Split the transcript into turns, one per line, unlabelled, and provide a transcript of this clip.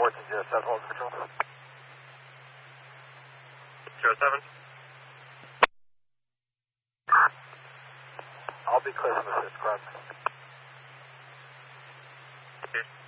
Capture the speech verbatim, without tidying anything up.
fourteen zero seven, hold control.
Zero seven.
I'll be clear from assist, correct.
Okay.